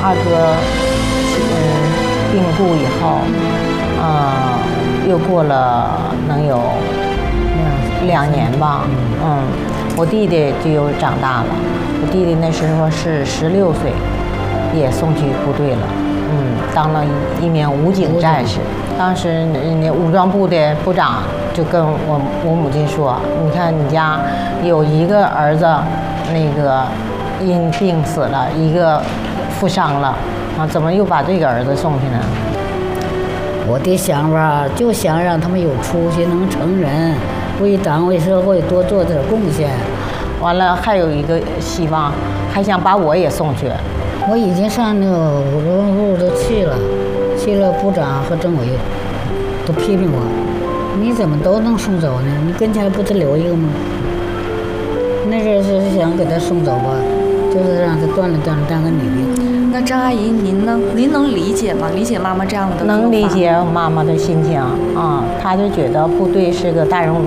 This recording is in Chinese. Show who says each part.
Speaker 1: 二哥病故以后，又过了能有2年吧，我弟弟就长大了，我弟弟那时候是16岁，也送去部队了，当了一名武警战士。当时人家武装部的部长就跟我母亲说：“你看你家有一个儿子，那个因病死了，一个负伤了，怎么又把这个儿子送去呢？”
Speaker 2: 我的想法就想让他们有出息，能成人，为党为社会多做点贡献。
Speaker 1: 完了还有一个希望，还想把我也送去。
Speaker 2: 我已经上那个武装部都去了部长和政委都批评我，你怎么都能送走呢？你跟前不得留一个吗？那阵是想给他送走吧，就是让他断了当个女的。
Speaker 3: 那张阿姨，您能理解吗？理解妈妈这样的做法？
Speaker 1: 能理解妈妈的心情啊，她就觉得部队是个大熔炉。